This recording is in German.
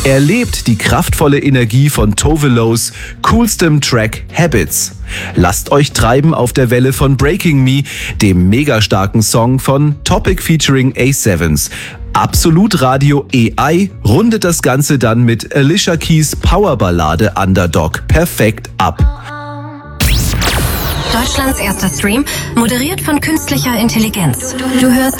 Erlebt die kraftvolle Energie von Tove Lo's coolstem Track Habits. Lasst euch treiben auf der Welle von Breaking Me, dem mega starken Song von Topic featuring A7s. Absolut Radio AI rundet das Ganze dann mit Alicia Keys Powerballade Underdog perfekt ab. Deutschlands erster Stream, moderiert von künstlicher Intelligenz. Du hörst